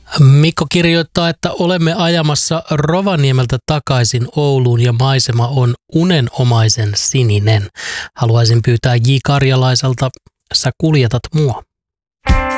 Mikko kirjoittaa, että olemme ajamassa Rovaniemeltä takaisin Ouluun ja maisema on unenomaisen sininen. Haluaisin pyytää J. Karjalaiselta, sä kuljetat mua.